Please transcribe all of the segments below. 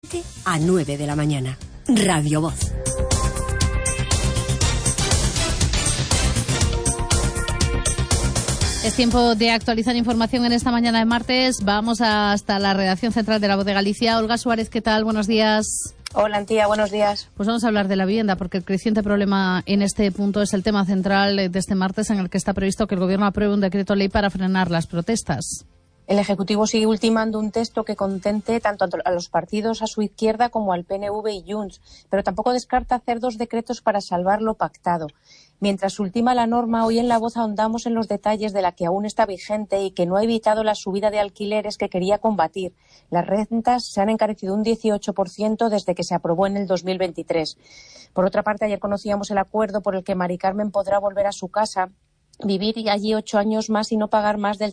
7 a 9 de la mañana. Radio Voz. Es tiempo de actualizar información en esta mañana de martes. Vamos hasta la redacción central de La Voz de Galicia. Olga Suárez, ¿qué tal? Buenos días. Hola, Antía, buenos días. Pues vamos a hablar de la vivienda, porque el creciente problema en este punto es el tema central de este martes, en el que está previsto que el Gobierno apruebe un decreto ley para frenar las protestas. El Ejecutivo sigue ultimando un texto que contente tanto a los partidos a su izquierda como al PNV y Junts, pero tampoco descarta hacer 2 decretos para salvar lo pactado. Mientras ultima la norma, hoy en La Voz ahondamos en los detalles de la que aún está vigente y que no ha evitado la subida de alquileres que quería combatir. Las rentas se han encarecido un 18% desde que se aprobó en el 2023. Por otra parte, ayer conocíamos el acuerdo por el que Mari Carmen podrá volver a su casa, vivir allí 8 años más y no pagar más del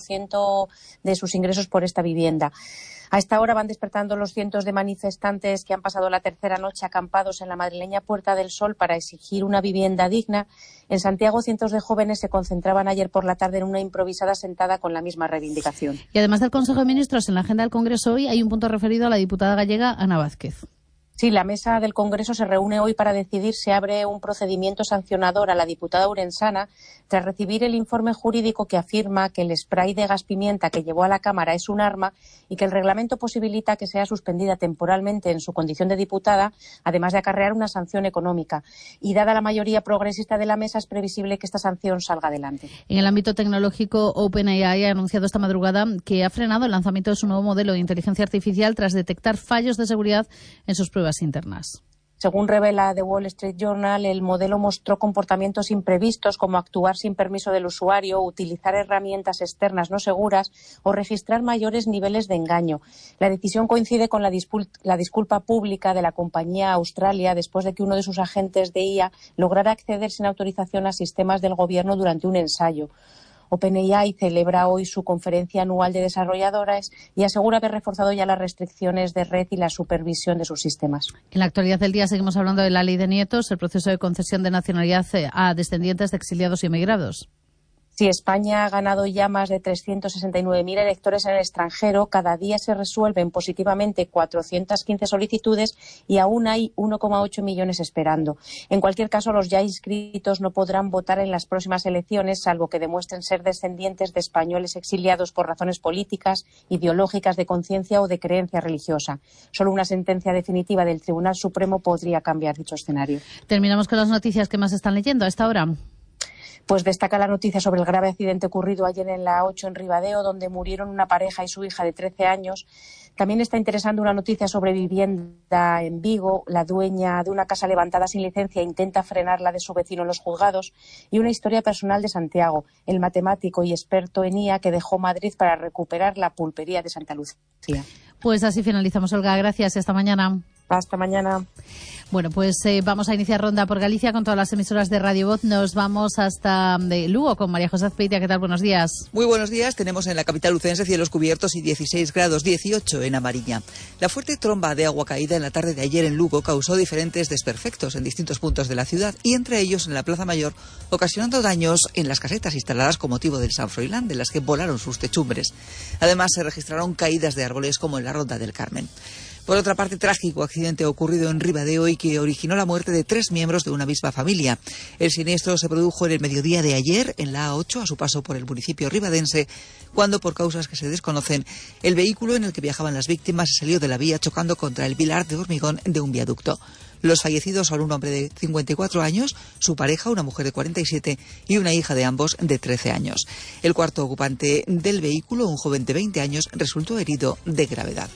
30% de sus ingresos por esta vivienda. A esta hora van despertando los cientos de manifestantes que han pasado la tercera noche acampados en la madrileña Puerta del Sol para exigir una vivienda digna. En Santiago, cientos de jóvenes se concentraban ayer por la tarde en una improvisada sentada con la misma reivindicación. Y además del Consejo de Ministros, en la agenda del Congreso hoy hay un punto referido a la diputada gallega Ana Vázquez. Sí, la mesa del Congreso se reúne hoy para decidir si abre un procedimiento sancionador a la diputada urensana tras recibir el informe jurídico que afirma que el spray de gas pimienta que llevó a la Cámara es un arma y que el reglamento posibilita que sea suspendida temporalmente en su condición de diputada, además de acarrear una sanción económica. Y dada la mayoría progresista de la mesa, es previsible que esta sanción salga adelante. En el ámbito tecnológico, OpenAI ha anunciado esta madrugada que ha frenado el lanzamiento de su nuevo modelo de inteligencia artificial tras detectar fallos de seguridad en sus pruebas internas. Según revela The Wall Street Journal, el modelo mostró comportamientos imprevistos como actuar sin permiso del usuario, utilizar herramientas externas no seguras o registrar mayores niveles de engaño. La decisión coincide con la disculpa pública de la compañía Australia después de que uno de sus agentes de IA lograra acceder sin autorización a sistemas del gobierno durante un ensayo. OpenAI celebra hoy su conferencia anual de desarrolladores y asegura haber reforzado ya las restricciones de red y la supervisión de sus sistemas. En la actualidad del día seguimos hablando de la ley de nietos, el proceso de concesión de nacionalidad a descendientes de exiliados y emigrados. Si España ha ganado ya más de 369.000 electores en el extranjero, cada día se resuelven positivamente 415 solicitudes y aún hay 1,8 millones esperando. En cualquier caso, los ya inscritos no podrán votar en las próximas elecciones, salvo que demuestren ser descendientes de españoles exiliados por razones políticas, ideológicas, de conciencia o de creencia religiosa. Solo una sentencia definitiva del Tribunal Supremo podría cambiar dicho escenario. Terminamos con las noticias que más están leyendo a esta hora. Pues destaca la noticia sobre el grave accidente ocurrido ayer en la A8 en Ribadeo, donde murieron una pareja y su hija de 13 años. También está interesando una noticia sobre vivienda en Vigo. La dueña de una casa levantada sin licencia intenta frenarla de su vecino en los juzgados. Y una historia personal de Santiago, el matemático y experto en IA que dejó Madrid para recuperar la pulpería de Santa Lucía. Pues así finalizamos, Olga. Gracias. Hasta mañana. Hasta mañana. Bueno, pues vamos a iniciar ronda por Galicia con todas las emisoras de Radio Voz. Nos vamos hasta Lugo con María José Azpeitia. ¿Qué tal? Buenos días. Muy buenos días. Tenemos en la capital lucense cielos cubiertos y 16 grados, 18 en A Mariña. La fuerte tromba de agua caída en la tarde de ayer en Lugo causó diferentes desperfectos en distintos puntos de la ciudad y entre ellos en la Plaza Mayor, ocasionando daños en las casetas instaladas con motivo del San Froilán, de las que volaron sus techumbres. Además, se registraron caídas de árboles como en la Ronda del Carmen. Por otra parte, trágico accidente ocurrido en Ribadeo y que originó la muerte de 3 miembros de una misma familia. El siniestro se produjo en el mediodía de ayer en la A8 a su paso por el municipio ribadense, cuando por causas que se desconocen, el vehículo en el que viajaban las víctimas se salió de la vía chocando contra el pilar de hormigón de un viaducto. Los fallecidos son un hombre de 54 años, su pareja, una mujer de 47 y una hija de ambos de 13 años. El cuarto ocupante del vehículo, un joven de 20 años, resultó herido de gravedad.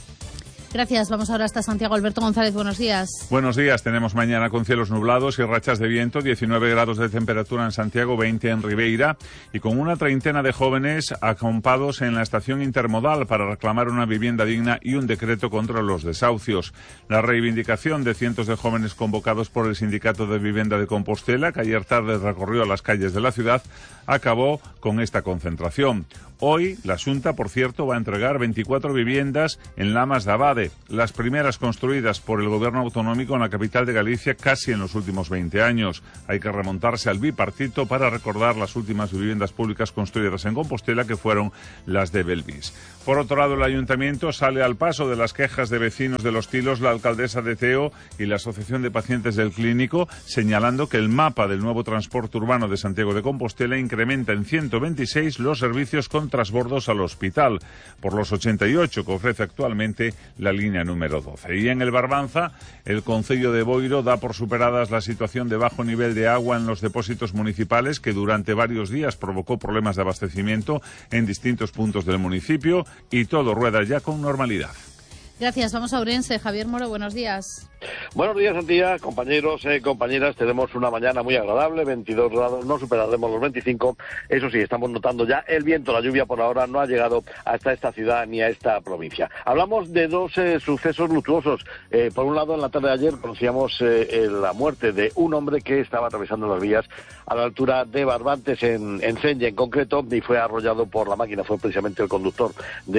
Gracias. Vamos ahora hasta Santiago. Alberto González, buenos días. Buenos días. Tenemos mañana con cielos nublados y rachas de viento, 19 grados de temperatura en Santiago, 20 en Ribeira, y con una treintena de jóvenes acampados en la estación intermodal para reclamar una vivienda digna y un decreto contra los desahucios. La reivindicación de cientos de jóvenes convocados por el Sindicato de Vivienda de Compostela, que ayer tarde recorrió las calles de la ciudad, acabó con esta concentración. Hoy, la Xunta, por cierto, va a entregar 24 viviendas en Lamas de Abade, tarde, las primeras construidas por el gobierno autonómico en la capital de Galicia casi en los últimos 20 años. Hay que remontarse al bipartito para recordar las últimas viviendas públicas construidas en Compostela, que fueron las de Belvis. Por otro lado, el ayuntamiento sale al paso de las quejas de vecinos de Los Tilos, la alcaldesa de Teo y la Asociación de Pacientes del Clínico, señalando que el mapa del nuevo transporte urbano de Santiago de Compostela incrementa en 126 los servicios con transbordos al hospital, por los 88 que ofrece actualmente la línea número 12. Y en el Barbanza, el concello de Boiro da por superadas la situación de bajo nivel de agua en los depósitos municipales, que durante varios días provocó problemas de abastecimiento en distintos puntos del municipio, y todo rueda ya con normalidad. Gracias. Vamos a Ourense. Javier Moro, buenos días. Buenos días, Antía, compañeros, compañeras. Tenemos una mañana muy agradable, 22 grados, no superaremos los 25. Eso sí, estamos notando ya el viento, la lluvia por ahora no ha llegado hasta esta ciudad ni a esta provincia. Hablamos de dos sucesos luctuosos. Por un lado, en la tarde de ayer conocíamos la muerte de un hombre que estaba atravesando las vías a la altura de Barbantes, en Cenya en concreto, y fue arrollado por la máquina. Fue precisamente el conductor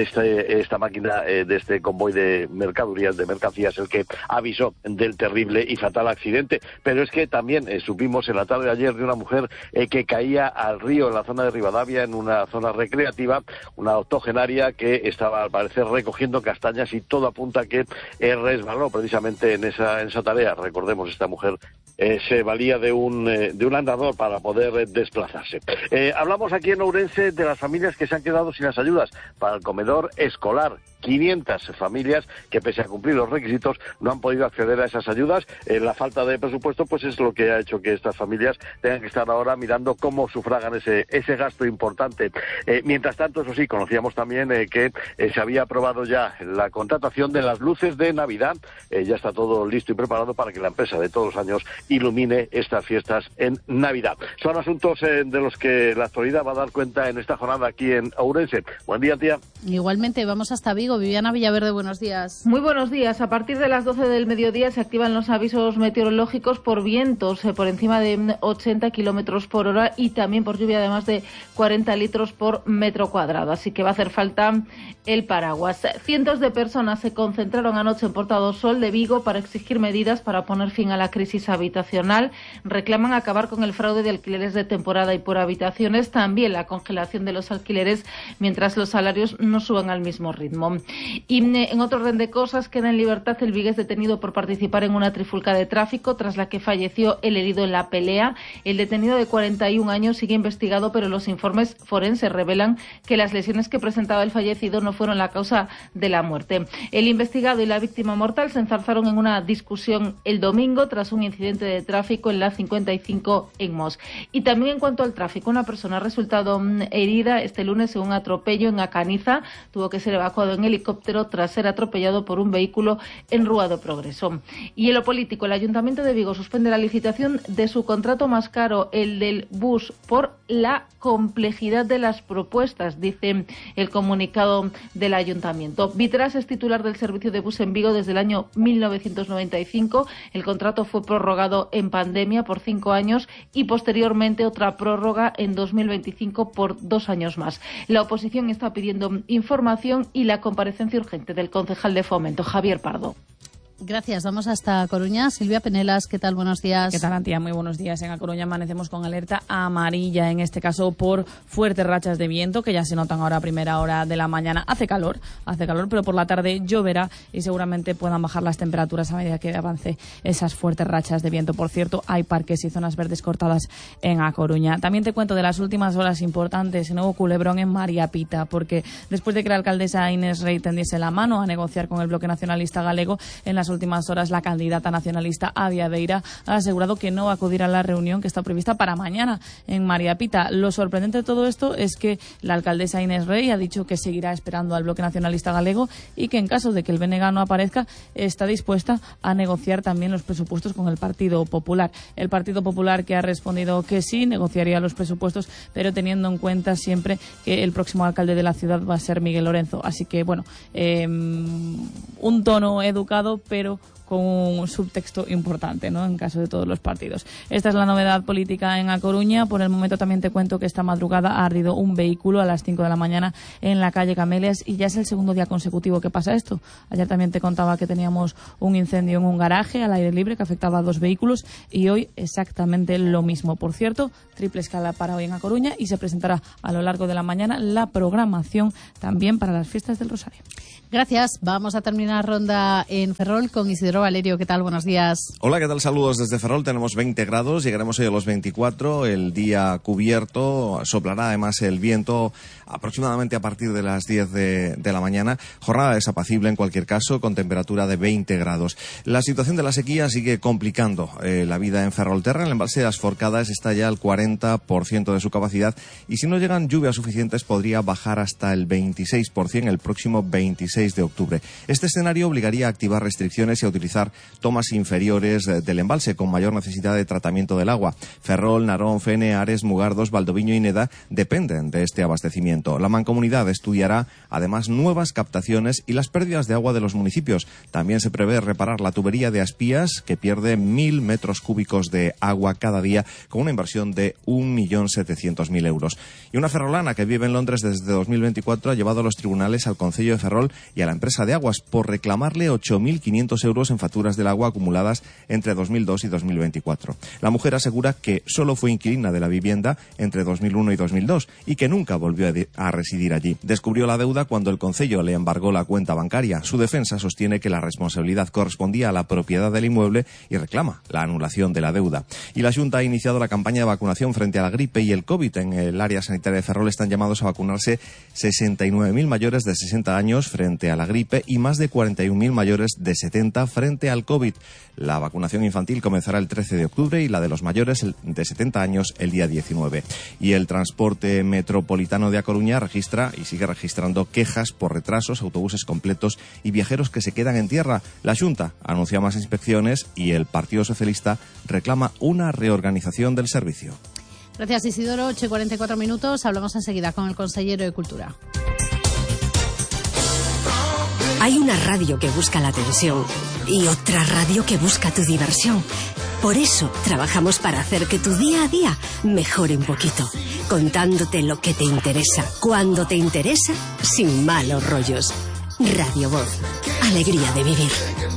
de esta máquina, de este convoy de mercaderías, de mercancías, el que avisó del terrible y fatal accidente. Pero es que también supimos en la tarde de ayer de una mujer que caía al río en la zona de Rivadavia, en una zona recreativa, una octogenaria que estaba al parecer recogiendo castañas, y todo apunta a que resbaló precisamente en esa tarea. Recordemos, esta mujer se valía de un andador para poder desplazarse. Hablamos aquí en Ourense de las familias que se han quedado sin las ayudas para el comedor escolar. 500 familias que, pese a cumplir los requisitos, no han podido acceder a esas ayudas. La falta de presupuesto pues es lo que ha hecho que estas familias tengan que estar ahora mirando cómo sufragan ese gasto importante. Mientras tanto, eso sí, conocíamos también que se había aprobado ya la contratación de las luces de Navidad. Ya está todo listo y preparado para que la empresa de todos los años ilumine estas fiestas en Navidad. Son asuntos de los que la actualidad va a dar cuenta en esta jornada aquí en Ourense. Buen día, tía. Igualmente, vamos hasta Vigo. Viviana Villaverde, buenos días. Muy buenos días. A partir de las 12 del mediodía se activan los avisos meteorológicos por vientos por encima de 80 kilómetros por hora, y también por lluvia de más de 40 litros por metro cuadrado. Así que va a hacer falta el paraguas. Cientos de personas se concentraron anoche en Porta do Sol de Vigo para exigir medidas para poner fin a la crisis habitacional. Reclaman acabar con el fraude de alquileres de temporada y por habitaciones, también la congelación de los alquileres mientras los salarios no suben al mismo ritmo. Y en otro orden de cosas, queda en libertad el vigués detenido por participar en una trifulca de tráfico, tras la que falleció el herido en la pelea. El detenido de 41 años sigue investigado, pero los informes forenses revelan que las lesiones que presentaba el fallecido no fueron la causa de la muerte. El investigado y la víctima mortal se enzarzaron en una discusión el domingo tras un incidente de tráfico en la 55 en Mos. Y también, en cuanto al tráfico, una persona ha resultado herida este lunes en un atropello en Acaniza. Tuvo que ser evacuado en helicóptero tras ser atropellado por un vehículo en Rúa do Progreso. Y en lo político, el Ayuntamiento de Vigo suspende la licitación de su contrato más caro, el del bus, por la complejidad de las propuestas, dice el comunicado del Ayuntamiento. Vitras es titular del servicio de bus en Vigo desde el año 1995. El contrato fue prorrogado en pandemia por 5 años y posteriormente otra prórroga en 2025 por 2 años más. La oposición está pidiendo información y la comparecencia urgente del concejal de Fomento, Javier Pardo. Gracias. Vamos hasta Coruña. Silvia Penelas, ¿qué tal? Buenos días. ¿Qué tal, Antía? Muy buenos días. En A Coruña amanecemos con alerta amarilla, en este caso por fuertes rachas de viento que ya se notan ahora a primera hora de la mañana. Hace calor, pero por la tarde lloverá y seguramente puedan bajar las temperaturas a medida que avance esas fuertes rachas de viento. Por cierto, hay parques y zonas verdes cortadas en A Coruña. También te cuento de las últimas horas importantes, el nuevo culebrón en María Pita, porque después de que la alcaldesa Inés Rey tendiese la mano a negociar con el Bloque Nacionalista Galego, en las últimas horas la candidata nacionalista Avia Beira ha asegurado que no va a acudir a la reunión que está prevista para mañana en María Pita. Lo sorprendente de todo esto es que la alcaldesa Inés Rey ha dicho que seguirá esperando al Bloque Nacionalista Galego y que en caso de que el BNG no aparezca está dispuesta a negociar también los presupuestos con el Partido Popular. El Partido Popular, que ha respondido que sí, negociaría los presupuestos, pero teniendo en cuenta siempre que el próximo alcalde de la ciudad va a ser Miguel Lorenzo. Así que, bueno, un tono educado, pero con un subtexto importante, ¿no?, en caso de todos los partidos. Esta es la novedad política en A Coruña. Por el momento también te cuento que esta madrugada ha ardido un vehículo a las 5 de la mañana en la calle Camelias y ya es el segundo día consecutivo que pasa esto. Ayer también te contaba que teníamos un incendio en un garaje al aire libre que afectaba a 2 vehículos y hoy exactamente lo mismo. Por cierto, triple escala para hoy en A Coruña y se presentará a lo largo de la mañana la programación también para las fiestas del Rosario. Gracias. Vamos a terminar ronda en Ferrol con Isidro Valerio. ¿Qué tal? Buenos días. Hola, ¿qué tal? Saludos desde Ferrol. Tenemos 20 grados, llegaremos hoy a los 24. El día cubierto, soplará además el viento aproximadamente a partir de las 10 de la mañana. Jornada desapacible en cualquier caso, con temperatura de 20 grados. La situación de la sequía sigue complicando la vida en Ferrolterra. El embalse de las Forcadas está ya al 40% de su capacidad y si no llegan lluvias suficientes podría bajar hasta el 26% el próximo 26 de octubre. Este escenario obligaría a activar restricciones y a utilizar tomas inferiores del embalse con mayor necesidad de tratamiento del agua. Ferrol, Narón, Fene, Ares, Mugardos, Valdoviño y Neda dependen de este abastecimiento. La Mancomunidad estudiará además nuevas captaciones y las pérdidas de agua de los municipios. También se prevé reparar la tubería de Aspías, que pierde 1.000 metros cúbicos de agua cada día, con una inversión de 1.700.000 euros. Y una ferrolana que vive en Londres desde 2024 ha llevado a los tribunales al Concello de Ferrol y a la empresa de aguas por reclamarle 8.500 euros en facturas del agua acumuladas entre 2002 y 2024. La mujer asegura que solo fue inquilina de la vivienda entre 2001 y 2002 y que nunca volvió a residir allí. Descubrió la deuda cuando el concello le embargó la cuenta bancaria. Su defensa sostiene que la responsabilidad correspondía a la propiedad del inmueble y reclama la anulación de la deuda. Y la Junta ha iniciado la campaña de vacunación frente a la gripe y el COVID. En el área sanitaria de Ferrol están llamados a vacunarse 69.000 mayores de 60 años frente a la gripe y más de 41.000 mayores de 70 frente al COVID. La vacunación infantil comenzará el 13 de octubre y la de los mayores de 70 años el día 19. Y el transporte metropolitano de A Coruña registra y sigue registrando quejas por retrasos, autobuses completos y viajeros que se quedan en tierra. La Junta anuncia más inspecciones y el Partido Socialista reclama una reorganización del servicio. Gracias, Isidoro. 8:44. Hablamos enseguida con el consejero de Cultura. Hay una radio que busca la atención y otra radio que busca tu diversión. Por eso trabajamos para hacer que tu día a día mejore un poquito, contándote lo que te interesa, cuando te interesa, sin malos rollos. Radio Voz, alegría de vivir.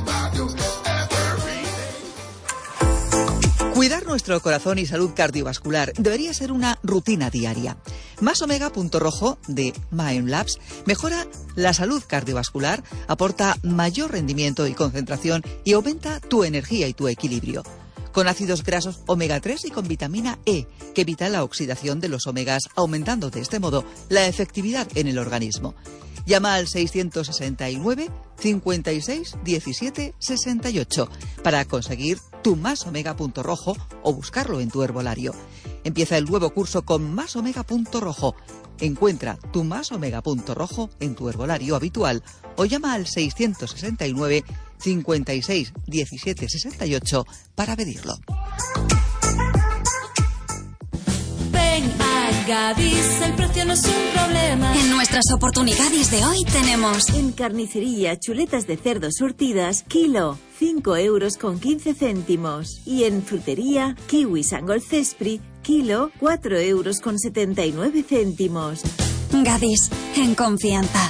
Cuidar nuestro corazón y salud cardiovascular debería ser una rutina diaria. Más Omega Punto Rojo de Mind Labs mejora la salud cardiovascular, aporta mayor rendimiento y concentración y aumenta tu energía y tu equilibrio. Con ácidos grasos omega 3 y con vitamina E, que evita la oxidación de los omegas, aumentando de este modo la efectividad en el organismo. Llama al 669 56 17 68 para conseguir tu Más Omega Punto Rojo o buscarlo en tu herbolario. Empieza el nuevo curso con Más Omega Punto Rojo. Encuentra tu Más Omega Punto Rojo en tu herbolario habitual o llama al 669 56 17 68 para pedirlo. Ven a Gadis, el precio no es un problema. En nuestras oportunidades de hoy tenemos en carnicería chuletas de cerdo surtidas, kilo, 5,15 €. Y en frutería, kiwis Angol Cespri, kilo, 4,79 €. Gadis, en confianza.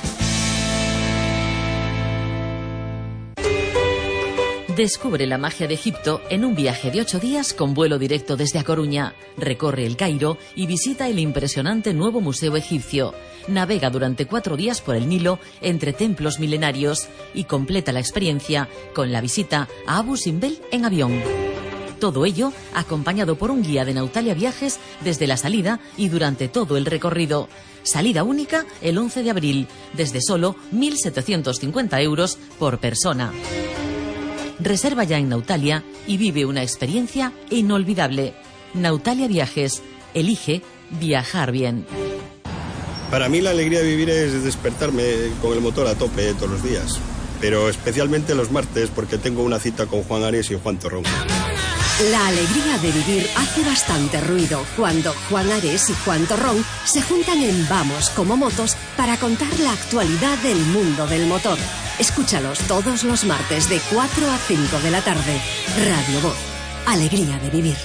Descubre la magia de Egipto en un viaje de 8 días con vuelo directo desde A Coruña. Recorre el Cairo y visita el impresionante nuevo museo egipcio. Navega durante 4 días por el Nilo entre templos milenarios y completa la experiencia con la visita a Abu Simbel en avión. Todo ello acompañado por un guía de Nautalia Viajes desde la salida y durante todo el recorrido. Salida única el 11 de abril, desde solo 1.750 € por persona. Reserva ya en Nautalia y vive una experiencia inolvidable. Nautalia Viajes. Elige viajar bien. Para mí la alegría de vivir es despertarme con el motor a tope todos los días. Pero especialmente los martes porque tengo una cita con Juan Ares y Juan Torrón. La alegría de vivir hace bastante ruido cuando Juan Ares y Juan Torrón se juntan en Vamos como Motos para contar la actualidad del mundo del motor. Escúchalos todos los martes de 4 a 5 de la tarde. Radio Voz. Alegría de vivir.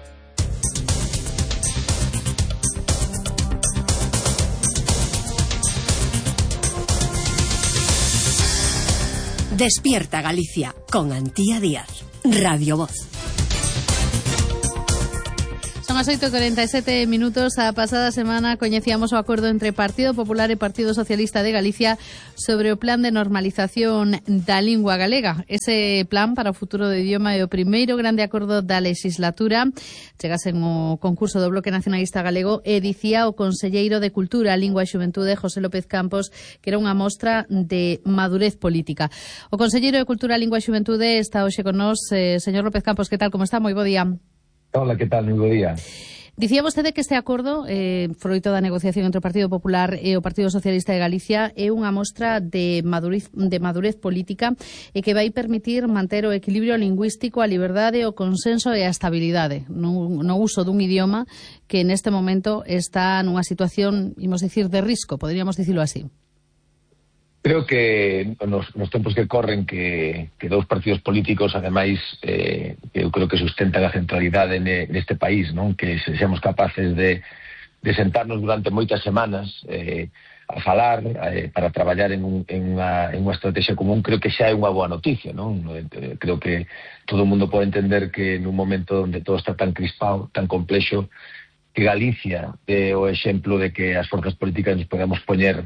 Despierta Galicia con Antía Díaz. Radio Voz. Son as 8:47 minutos. A pasada semana coñecíamos o acordo entre Partido Popular e Partido Socialista de Galicia sobre o plan de normalización da lingua galega. Ese plan para o futuro do idioma é o primeiro grande acordo da legislatura. Chegase no concurso do Bloque Nacionalista Galego e dicía o conselleiro de Cultura, Lingua e Xuventude, José López Campos, que era unha mostra de madurez política. O conselleiro de Cultura, Lingua e Xuventude está hoxe con nós. Señor López Campos, que tal, como está? Moi bo día. Hola, que tal? Moi bo día. Dicía vostede que este acordo, froito da negociación entre o Partido Popular e o Partido Socialista de Galicia, é unha mostra de madurez política e que vai permitir manter o equilibrio lingüístico, a liberdade, o consenso e a estabilidade no uso dun idioma que neste momento está nunha situación, imos dicir, de risco, poderíamos dicilo así. Creo que nos tempos que corren que dous partidos políticos, ademais, eu creo que sustentan a centralidade neste país, non? Que sexamos capaces de sentarnos durante moitas semanas a falar, para traballar en unha estrategia común, creo que xa é unha boa noticia, non? Creo que todo o mundo pode entender que nun momento onde todo está tan crispado, tan complexo, que Galicia é o exemplo de que as forzas políticas nos podemos poñer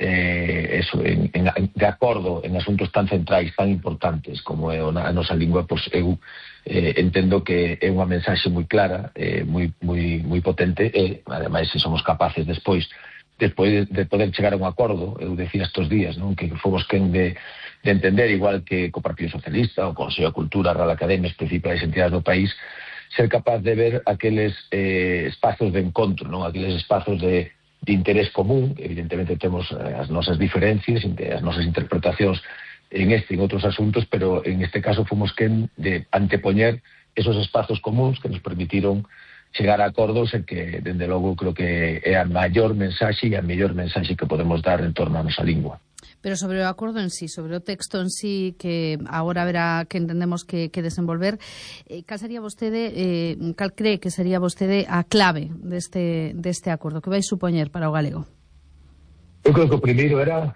de acordo en asuntos tan centrais, tan importantes como é a nosa lingua. Pois eu entendo que é unha mensaxe moi clara, moi potente, e ademais se somos capaces despois de poder chegar a un acordo. Eu decía estes días, non, que fomos quen de entender, igual que co Partido Socialista, o Consello de Cultura, a Real Academia, as principais entidades do país, ser capaz de ver aqueles espazos de encontro, non, aqueles espazos de interés común. Evidentemente temos as nosas diferencias, as nosas interpretacións en este e en outros asuntos, pero en este caso fomos quen de antepoñer esos espazos comuns que nos permitiron chegar a acordos e que, dende logo, creo que é a maior mensaxe e a mellor mensaxe que podemos dar en torno a nosa lingua. Pero sobre o acordo en sí, sobre o texto en sí, que agora haberá que entendemos que desenvolver, cal sería vostede, cal cree que sería vostede a clave deste acordo? Que vai supoñer para o galego? Eu creo que o primeiro era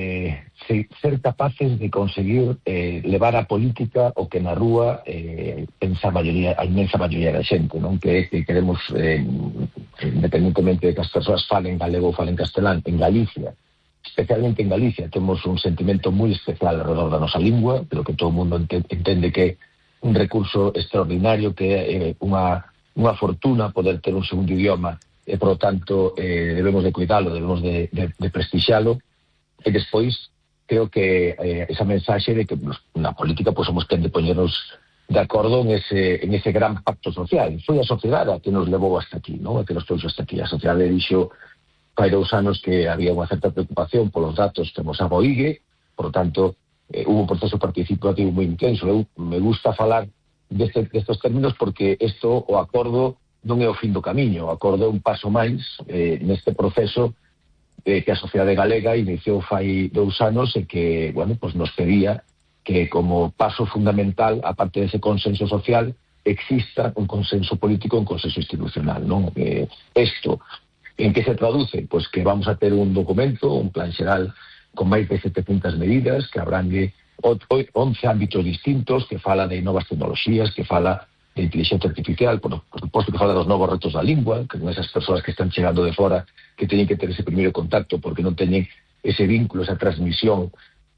ser capaces de conseguir levar a política o que na rúa pensa a inmensa maioría da xente, non? Que queremos, independentemente de que as persoas falen galego ou falen castelán, en Galicia, especialmente en Galicia, temos un sentimento moi especial alrededor da nosa lingua, pero que todo o mundo entende que é un recurso extraordinario, que é unha fortuna poder ter un segundo idioma, e, por lo tanto, debemos de cuidalo, debemos de prestixialo. E despois, creo que esa mensaxe de que na política pues, somos quen de poñernos de acordo en ese gran pacto social. Foi a sociedade a que nos levou hasta aquí, non? A que nos trouxo hasta aquí. A sociedade dixo hai 2 anos que había unha certa preocupación polos datos que nos aboigue, por tanto, hubo un proceso participativo moi intenso. Eu me gusta falar destes términos porque o acordo non é o fin do camiño. O acordo é un paso máis neste proceso que a sociedade galega iniciou fai 2 anos e que, bueno, pues nos pedía que como paso fundamental, aparte dese consenso social, exista un consenso político, un consenso institucional, non? Isto ¿en qué se traduce? Pues que vamos a ter un documento, un plan xeral con máis de 700 medidas, que abrangue 11 ámbitos distintos, que fala de novas tecnoloxías, que fala de inteligencia artificial, por suposto que fala dos novos retos da lingua, que con esas persoas que están chegando de fora, que teñen que ter ese primeiro contacto, porque non teñen ese vínculo, esa transmisión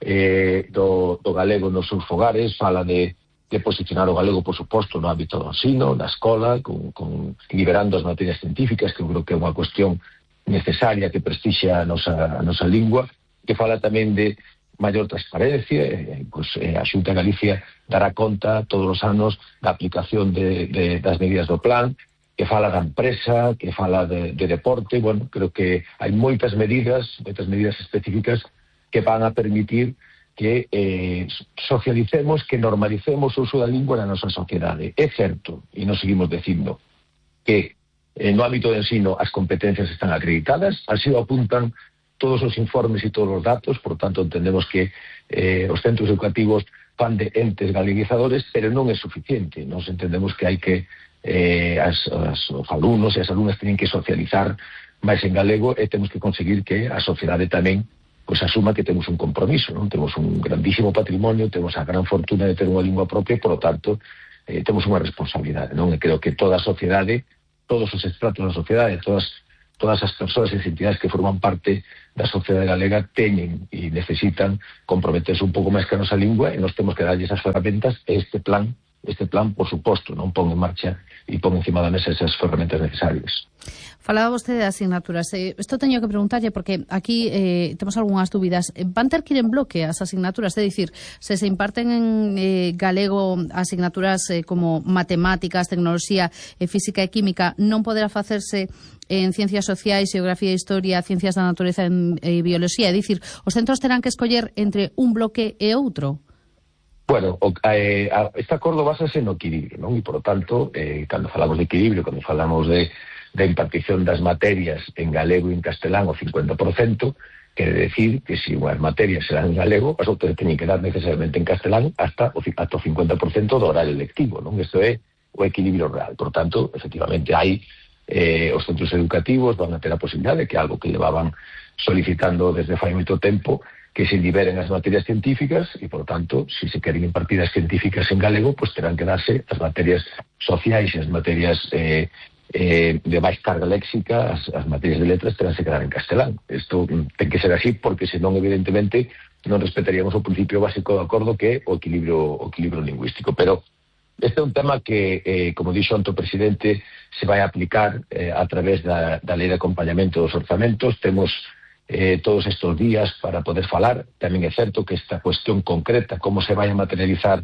do galego nos seus fogares. Fala de posicionar o galego, por suposto, no ámbito do ensino, na escola, liberando as materias científicas, que eu creo que é unha cuestión necesaria que prestixia a nosa lingua, que fala tamén de maior transparencia, a Xunta de Galicia dará conta todos os anos da aplicación das medidas do plan, que fala da empresa, que fala de deporte. Bueno, creo que hai moitas medidas específicas que van a permitir que socialicemos, que normalicemos o uso da lingua na nosa sociedade. É certo, e nos seguimos dicindo, que no ámbito de ensino as competencias están acreditadas, así o apuntan todos os informes e todos os datos, por tanto entendemos que os centros educativos fan de entes galeguizadores, pero non é suficiente. Nos entendemos que hai que os alumnos e as alumnas teñen que socializar máis en galego e temos que conseguir que a sociedade tamén pois asuma que temos un compromiso, non? Temos un grandísimo patrimonio, temos a gran fortuna de ter unha lingua propia e, por lo tanto, temos unha responsabilidade, non? E creo que toda a sociedade, todos os estratos da sociedade, todas as persoas e entidades que forman parte da sociedade galega teñen e necesitan comprometerse un pouco máis que a nosa lingua e nós temos que darlle esas ferramentas e este plan, por suposto, non pon en marcha e pon encima da mesa esas ferramentas necesarias. Falaba vostede de asignaturas. Isto teño que preguntarlle porque aquí temos algunhas dúbidas. Van ter que ir en bloque as asignaturas? É dicir, se imparten en galego asignaturas como matemáticas, tecnoloxía, física e química, non poderá facerse en ciencias sociais, xeografía e historia, ciencias da natureza e bioloxía? É dicir, os centros terán que escoller entre un bloque e outro? Bueno, este acordo basase no equilibrio, non? E, por lo tanto, cando falamos de equilibrio, cando falamos de impartición das materias en galego e en castelán o 50%, quere decir que se unhas materias serán en galego, as outras teñen que dar necesariamente en castelán hasta o 50% do horario lectivo, non? Isto é o equilibrio real. Por tanto, efectivamente, hai os centros educativos van a ter a posibilidade, que é algo que levaban solicitando desde fai moito tempo, que se liberen as materias científicas e, por tanto, se queren impartir as científicas en galego, pues terán que darse as materias sociais e as materias de máis carga léxica, as materias de letras terán que quedar en castelán. Isto ten que ser así porque senón evidentemente non respetaríamos o principio básico do acordo que é o equilibrio lingüístico. Pero este é un tema que, como dixo o presidente, se vai aplicar a través da lei de acompañamento dos orzamentos. Temos todos estes días para poder falar. Tamén é certo que esta cuestión concreta, como se vai a materializar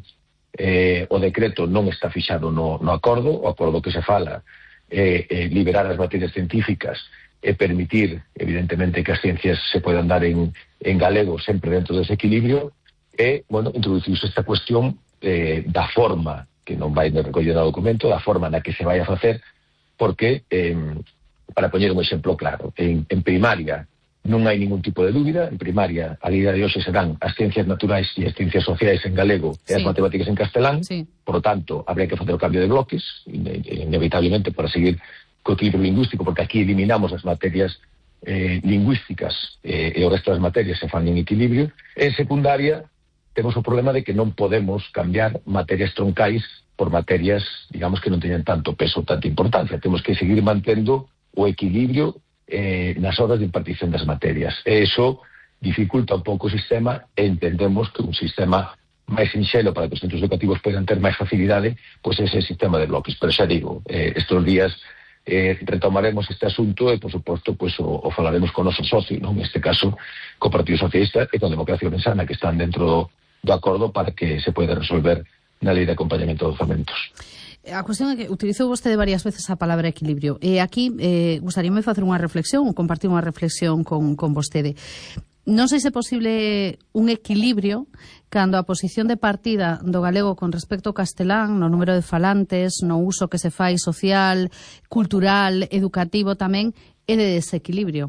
o decreto, non está fixado no acordo. O acordo que se fala liberar as materias científicas e permitir, evidentemente, que as ciencias se podan dar en galego sempre dentro dese equilibrio e, bueno, introducirse esta cuestión da forma, que non vai recoller no documento, da forma na que se vai a facer, porque, para poñer un exemplo claro, en primaria non hai ningún tipo de dúbida. En primaria, a día de hoxe serán as ciencias naturais e as ciencias sociais en galego e as matemáticas en castelán. Por lo tanto, habría que facer o cambio de bloques, inevitablemente, para seguir co equilibrio lingüístico, porque aquí eliminamos as materias lingüísticas e o resto das materias se fan en equilibrio. En secundaria, temos o problema de que non podemos cambiar materias troncais por materias, digamos, que non teñan tanto peso, tanta importancia. Temos que seguir mantendo o equilibrio nas horas de impartición das materias. E iso dificulta un pouco o sistema e entendemos que un sistema máis sinxelo para que os centros educativos poidan ter máis facilidade, pois ese sistema de bloques. Pero xa digo, estes días retomaremos este asunto e, por suposto, pois o falaremos con o noso socio, non? Neste caso, co Partido Socialista e con Democracia Orensana, que están dentro do acordo para que se poida resolver na lei de acompañamento dos orzamentos. A cuestión é que utilizou vostede varias veces a palabra equilibrio. E aquí gustaríame facer unha reflexión, ou compartir unha reflexión con vostede. Non sei se é posible un equilibrio cando a posición de partida do galego con respecto ao castelán, no número de falantes, no uso que se fai social, cultural, educativo tamén, é de desequilibrio.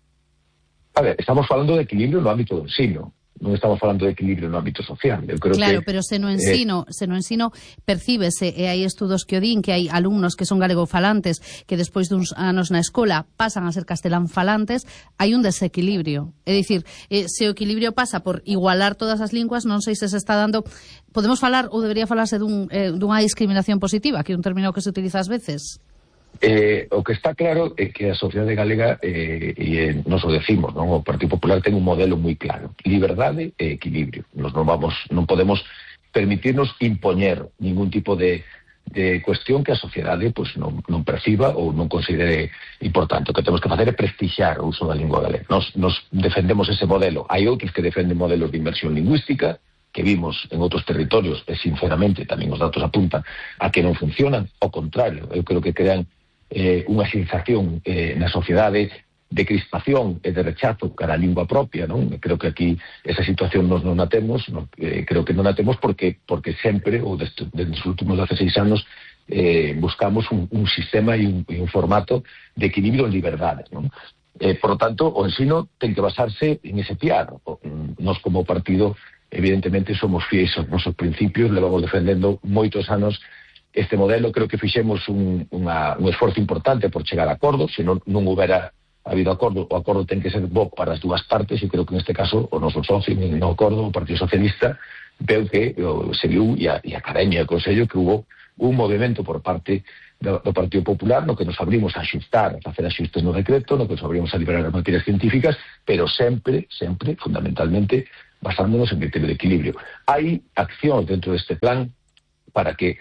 A ver, estamos falando de equilibrio no ámbito do ensino. Non estamos falando de equilibrio no ámbito social. Eu creo claro, que, pero se no ensino percíbese, e hai estudos que o din, que hai alumnos que son galegofalantes que despois duns anos na escola pasan a ser castelán falantes, hai un desequilibrio. É dicir, se o equilibrio pasa por igualar todas as linguas, non sei se está dando... Podemos falar, ou debería falarse dunha discriminación positiva, que é un término que se utiliza ás veces. O que está claro é que a sociedade galega, e nos o decimos, non? O Partido Popular ten un modelo moi claro: liberdade e equilibrio. Nos non podemos permitirnos impoñer ningún tipo de cuestión que a sociedade pues, non perciba ou non considere importante. O que temos que facer é prestixiar o uso da lingua galega. Nos defendemos ese modelo. Hai outros que defenden modelos de inmersión lingüística, que vimos en outros territorios, e sinceramente tamén os datos apuntan a que non funcionan. Ao contrario, eu creo que crean unha sensación na sociedade de crispación e de rechazo cara a lingua propia, non? Creo que aquí esa situación non a temos, creo que non a temos porque sempre, ou desde os últimos 16 anos, buscamos un sistema e un formato de equilibrio en liberdade, non? Por lo tanto, o ensino ten que basarse en ese piar. Nós como partido, evidentemente, somos fiéis aos nosos principios, levamos defendendo moitos anos este modelo. Creo que fixemos un esforzo importante por chegar a acordo, se non houbera habido acordo, o acordo ten que ser bo para as dúas partes, e creo que neste caso o noso socio, no acordo, o Partido Socialista, veu que se viu, e a Academia e o Consello, que hubo un movimento por parte do Partido Popular no que nos abrimos a axustar, a facer axustes no decreto, no que nos abrimos a liberar as materias científicas, pero sempre, fundamentalmente, basándonos en criterio de equilibrio. Hai accións dentro deste plan para que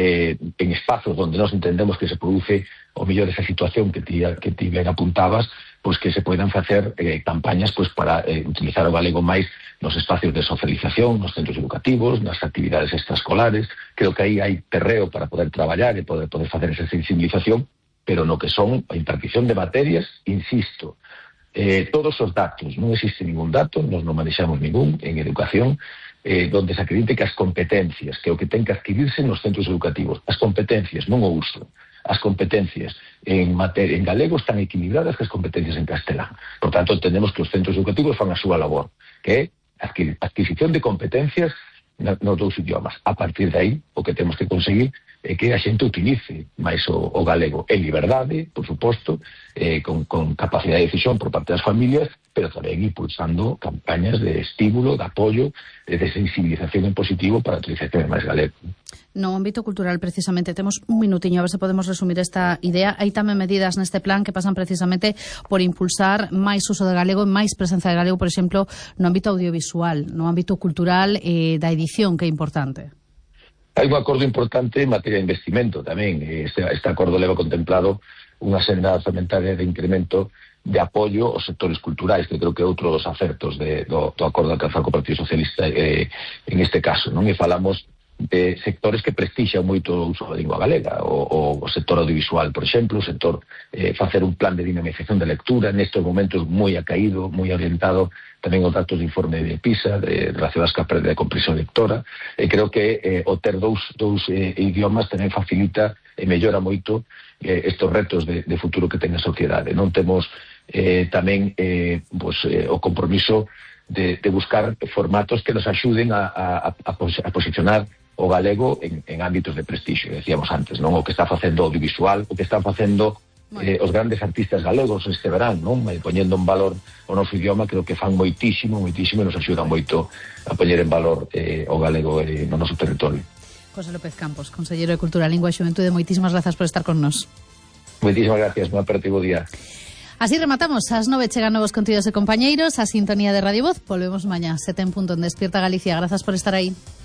en espazos onde nós entendemos que se produce o mellor esa situación que ti ben apuntabas, pois que se poidan facer campañas pois para utilizar o galego máis nos espacios de socialización, nos centros educativos, nas actividades extraescolares. Creo que aí hai terreo para poder traballar e poder facer esa sensibilización, pero no que son a impartición de materias, insisto, todos os datos, non existe ningún dato, nos non manexamos ningún en educación, donde se acredite que as competencias, que o que ten que adquirirse nos centros educativos, as competencias, non o uso, as competencias en galego están equilibradas que as competencias en castelán. Por tanto, entendemos que os centros educativos fan a súa labor, que é adquisición de competencias nos dous idiomas. A partir de aí, o que temos que conseguir é que a xente utilice máis o galego en liberdade, por suposto, con capacidade de decisión por parte das familias, pero tamén impulsando campañas de estímulo, de apoio, de sensibilización en positivo para a utilización de máis galego. No ámbito cultural, precisamente, temos un minutiño, a ver se podemos resumir esta idea. Hai tamén medidas neste plan que pasan precisamente por impulsar máis uso de galego e máis presenza de galego, por exemplo, no ámbito audiovisual, no ámbito cultural da edición, que é importante. Hai un acordo importante en materia de investimento tamén. Este acordo leva contemplado unha senda orzamentaria de incremento de apoio aos sectores culturais, que creo que é outro dos acertos do acordo alcanzado co Partido Socialista en este caso, non? E falamos de sectores que prestixan moito o uso da lingua galega, o sector audiovisual, por exemplo, o sector facer un plan de dinamización de lectura, nestes momentos moi acaído, moi orientado tamén os datos de informe de PISA, relacionados ca perda de comprensión lectora, e creo que o ter dous idiomas tamén facilita e mellora moito estes retos de futuro que ten a sociedade. Non temos tamén o compromiso de buscar formatos que nos axuden a posicionar o galego en ámbitos de prestixio, decíamos antes, non? O que está facendo audiovisual, o que están facendo os grandes artistas galegos este verán, non? Poñendo en valor o noso idioma, creo que fan moitísimo e nos axudan moito a poñer en valor o galego no noso territorio. José López Campos, Conselleiro de Cultura, Lingua e Xuventude, moitísimas grazas por estar con nos. Moitísimas gracias, un apertivo día. Así rematamos, ás 9 chegan novos contidos e compañeiros, a sintonía de Radio Voz, volvemos mañá, 7 en punto en Despierta Galicia, grazas por estar aí.